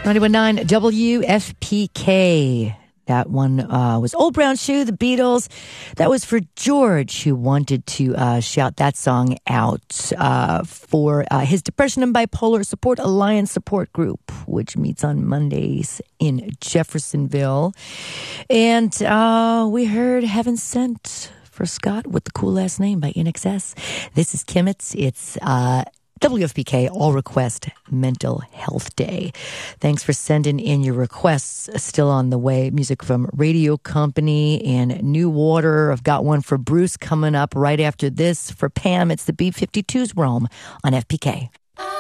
91.9 WFPK. That one was Old Brown Shoe, the Beatles. That was for George, who wanted to shout that song out for his Depression and Bipolar Support Alliance support group, which meets on Mondays in Jeffersonville. And we heard Heaven Sent for Scott with the cool last name by INXS. This is Kimmets. It's WFPK All Request Mental Health Day. Thanks for sending in your requests. Still on the way. Music from Radio Company and New Water. I've got one for Bruce coming up right after this. For Pam, it's the B-52's Rome on FPK.